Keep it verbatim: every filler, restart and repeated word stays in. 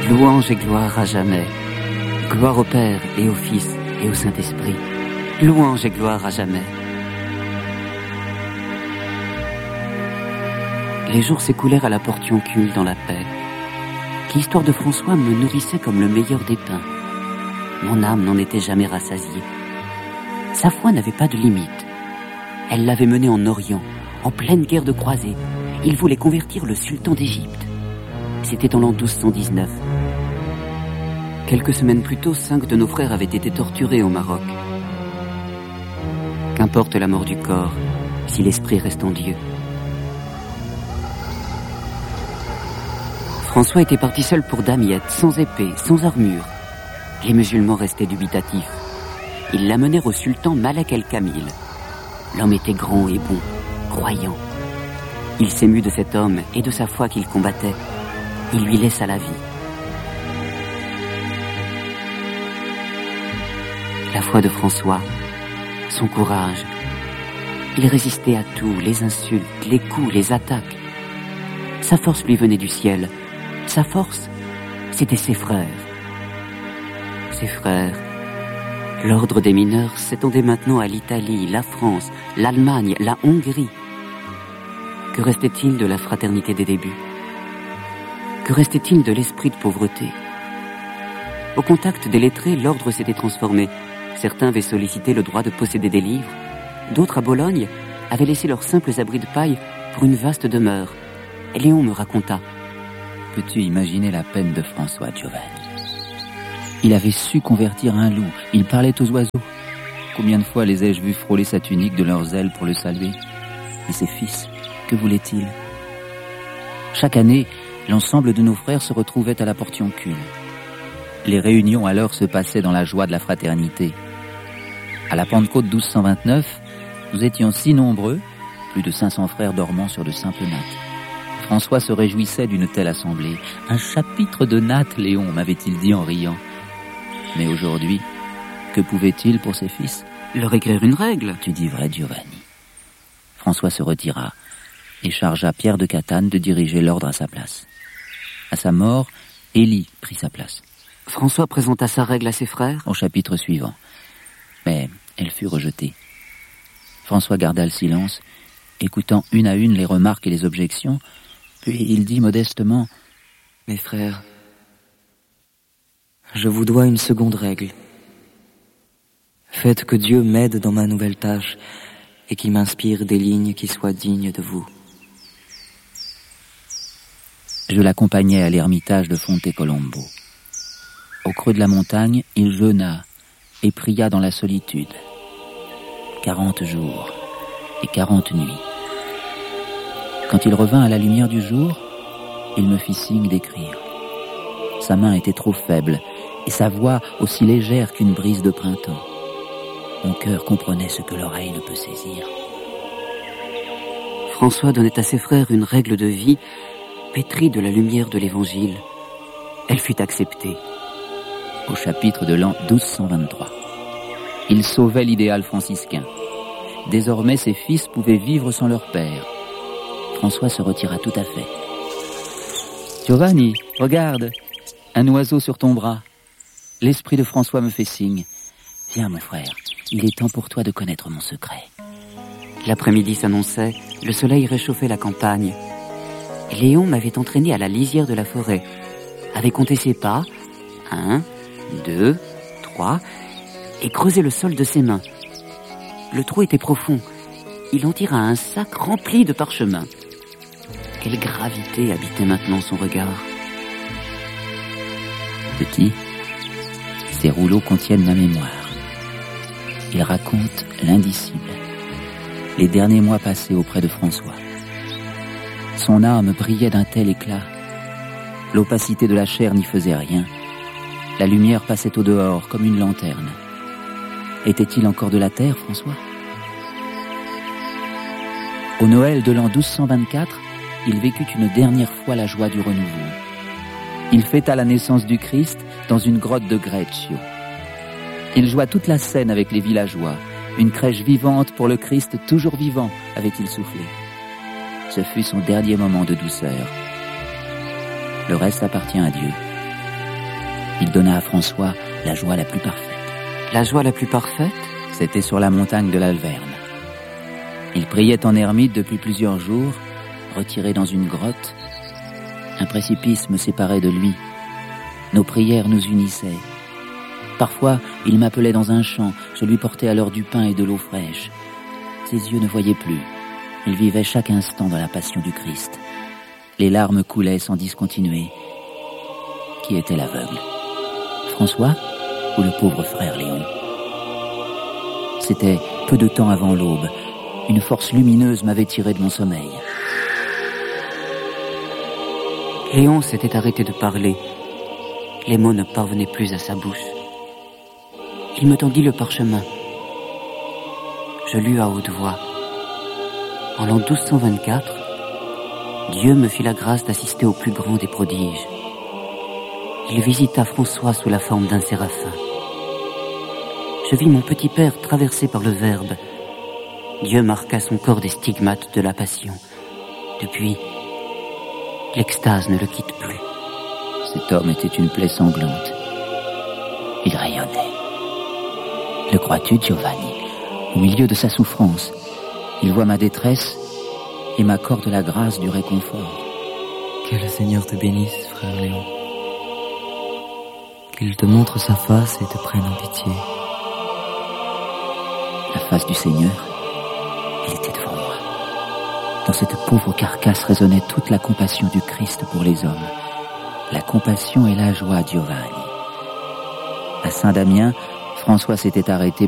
Louange et gloire à jamais. Gloire au Père et au Fils et au Saint-Esprit. Louange et gloire à jamais. Les jours s'écoulèrent à la Portiuncule dans la paix. L'histoire de François me nourrissait comme le meilleur des pains. Mon âme n'en était jamais rassasiée. Sa foi n'avait pas de limite. Elle l'avait mené en Orient, en pleine guerre de croisée. Il voulait convertir le sultan d'Égypte. C'était en l'an douze cent dix-neuf. Quelques semaines plus tôt, cinq de nos frères avaient été torturés au Maroc. Qu'importe la mort du corps, si l'esprit reste en Dieu. François était parti seul pour Damiette, sans épée, sans armure. Les musulmans restaient dubitatifs. Ils l'amenèrent au sultan Malek el-Kamil. L'homme était grand et bon, croyant. Il s'émut de cet homme et de sa foi qu'il combattait. Il lui laissa la vie. La foi de François, son courage. Il résistait à tout, les insultes, les coups, les attaques. Sa force lui venait du ciel. Sa force, c'était ses frères. Ses frères. L'ordre des mineurs s'étendait maintenant à l'Italie, la France, l'Allemagne, la Hongrie. Que restait-il de la fraternité des débuts? Que restait-il de l'esprit de pauvreté? Au contact des lettrés, l'ordre s'était transformé. Certains avaient sollicité le droit de posséder des livres. D'autres, à Bologne, avaient laissé leurs simples abris de paille pour une vaste demeure. Et Léon me raconta. Peux-tu imaginer la peine de François, Giovanni? Il avait su convertir un loup, il parlait aux oiseaux. Combien de fois les ai-je vus frôler sa tunique de leurs ailes pour le saluer? Mais ses fils, que voulaient-ils? Chaque année, l'ensemble de nos frères se retrouvait à la Portiuncule. Les réunions alors se passaient dans la joie de la fraternité. À la Pentecôte douze cent vingt-neuf, nous étions si nombreux, plus de cinq cents frères dormant sur de simples nattes. François se réjouissait d'une telle assemblée. Un chapitre de nattes, Léon, m'avait-il dit en riant. Mais aujourd'hui, que pouvait-il pour ses fils? Leur écrire une règle. Tu dis vrai, Giovanni. François se retira et chargea Pierre de Catane de diriger l'ordre à sa place. À sa mort, Élie prit sa place. François présenta sa règle à ses frères au chapitre suivant. Mais elle fut rejetée. François garda le silence, écoutant une à une les remarques et les objections, puis il dit modestement: « Mes frères, je vous dois une seconde règle. Faites que Dieu m'aide dans ma nouvelle tâche et qu'il m'inspire des lignes qui soient dignes de vous. » Je l'accompagnai à l'ermitage de Fontecolombo. Au creux de la montagne, il jeûna et pria dans la solitude. Quarante jours et quarante nuits. Quand il revint à la lumière du jour, il me fit signe d'écrire. Sa main était trop faible et sa voix aussi légère qu'une brise de printemps. Mon cœur comprenait ce que l'oreille ne peut saisir. François donnait à ses frères une règle de vie pétrie de la lumière de l'Évangile. Elle fut acceptée. Au chapitre de l'an douze cent vingt-trois. Il sauvait l'idéal franciscain. Désormais, ses fils pouvaient vivre sans leur père. François se retira tout à fait. « Giovanni, regarde, un oiseau sur ton bras. L'esprit de François me fait signe. Viens, mon frère, il est temps pour toi de connaître mon secret. » L'après-midi s'annonçait, le soleil réchauffait la campagne. Léon m'avait entraîné à la lisière de la forêt, avait compté ses pas, un, deux, trois, et creusé le sol de ses mains. Le trou était profond. Il en tira un sac rempli de parchemins. Quelle gravité habitait maintenant son regard. Petit, ces rouleaux contiennent ma mémoire. Ils racontent l'indicible, les derniers mois passés auprès de François. Son âme brillait d'un tel éclat. L'opacité de la chair n'y faisait rien. La lumière passait au dehors comme une lanterne. Était-il encore de la terre, François? Au Noël de l'an douze cent vingt-quatre, il vécut une dernière fois la joie du renouveau. Il fêta la naissance du Christ dans une grotte de Greccio. Il joua toute la scène avec les villageois. Une crèche vivante pour le Christ toujours vivant, avait-il soufflé. Ce fut son dernier moment de douceur. Le reste appartient à Dieu. Il donna à François la joie la plus parfaite. La joie la plus parfaite? C'était sur la montagne de l'Alverne. Il priait en ermite depuis plusieurs jours, retiré dans une grotte. Un précipice me séparait de lui. Nos prières nous unissaient. Parfois, il m'appelait dans un champ. Je lui portais alors du pain et de l'eau fraîche. Ses yeux ne voyaient plus. Il vivait chaque instant dans la passion du Christ. Les larmes coulaient sans discontinuer. Qui était l'aveugle? François ou le pauvre frère Léon? C'était peu de temps avant l'aube. Une force lumineuse m'avait tiré de mon sommeil. Léon s'était arrêté de parler. Les mots ne parvenaient plus à sa bouche. Il me tendit le parchemin. Je lus à haute voix. En l'an douze cent vingt-quatre, Dieu me fit la grâce d'assister au plus grand des prodiges. Il visita François sous la forme d'un séraphin. Je vis mon petit père traversé par le Verbe. Dieu marqua son corps des stigmates de la passion. Depuis, l'extase ne le quitte plus. Cet homme était une plaie sanglante. Il rayonnait. Le crois-tu, Giovanni? Au milieu de sa souffrance, il voit ma détresse et m'accorde la grâce du réconfort. Que le Seigneur te bénisse, frère Léon. Qu'il te montre sa face et te prenne en pitié. La face du Seigneur, elle était devant moi. Dans cette pauvre carcasse résonnait toute la compassion du Christ pour les hommes. La compassion et la joie, Giovanni. À Saint-Damien, François s'était arrêté